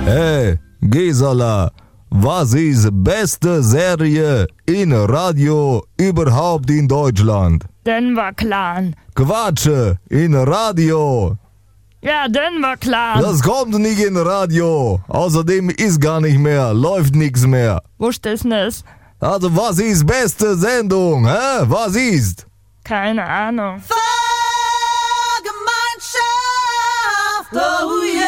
Hey, Gisela, was ist beste Serie in Radio überhaupt in Deutschland? Denver Clan. Quatsche, in Radio. Ja, Denver Clan. Das kommt nicht in Radio. Außerdem ist gar nicht mehr, läuft nichts mehr. Wusste es nicht. Also was ist beste Sendung, hä? Was ist? Keine Ahnung. Oh yeah.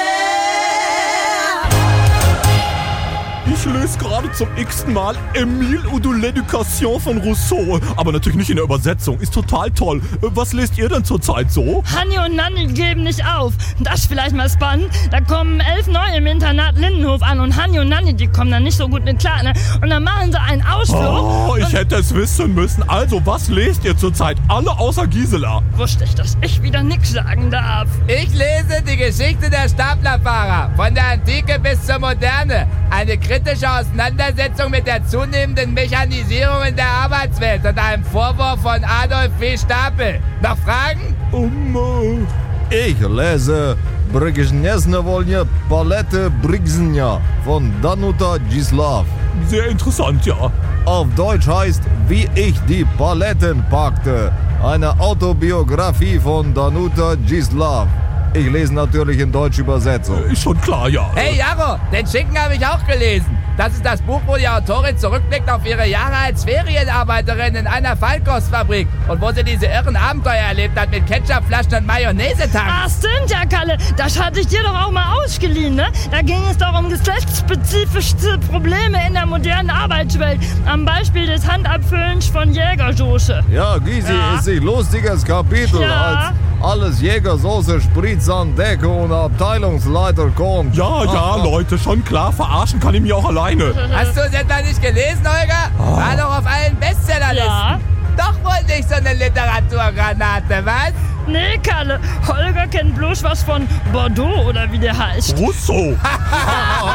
Ich lese gerade zum x-ten Mal Emile ou de l'Éducation von Rousseau. Aber natürlich nicht in der Übersetzung. Ist total toll. Was lest ihr denn zurzeit so? Hanni und Nanni geben nicht auf. Das ist vielleicht mal spannend. Da kommen 11 neue im Internat Lindenhof an und Hanni und Nanni, die kommen dann nicht so gut mit klar, ne? Und dann machen sie einen Ausflug. Oh, ich hätte es wissen müssen. Also, was lest ihr zurzeit? Alle außer Gisela. Wusste ich, dass ich wieder nix sagen darf. Ich lese die Geschichte der Staplerfahrer, von der Antike bis zur Moderne. Eine kritische Auseinandersetzung mit der zunehmenden Mechanisierung in der Arbeitswelt und einem Vorwurf von Adolf W. Stapel. Noch Fragen? Ich lese Brygzhnesnewolnie Palette Brygzhnia von Danuta Gislav. Sehr interessant, ja. Auf Deutsch heißt Wie ich die Paletten packte. Eine Autobiografie von Danuta Gislav. Ich lese natürlich in Deutsch-Übersetzung. Ist schon klar, ja. Hey Jaro, den Schinken habe ich auch gelesen. Das ist das Buch, wo die Autorin zurückblickt auf ihre Jahre als Ferienarbeiterin in einer Feinkostfabrik und wo sie diese irren Abenteuer erlebt hat mit Ketchupflaschen und Mayonnaise-Tanks. Ach stimmt ja, Kalle. Das hatte ich dir doch auch mal ausgeliehen, ne? Da ging es doch um geschlechtsspezifische Probleme in der modernen Arbeitswelt. Am Beispiel des Handabfüllens von Jägersoße. Ja, Gysi, ist ein lustiges Kapitel, Ja. als alles Jägersoße, Spritzandecke und Abteilungsleiter kommt. Ja, Leute, schon klar. Verarschen kann ich mich auch alleine. Hast du es etwa nicht gelesen, Holger? War doch auf allen Bestsellerlisten. Ja. Doch wohl nicht so eine Literaturgranate, was? Nee, Kalle. Holger kennt bloß was von Bordeaux oder wie der heißt. Rousseau.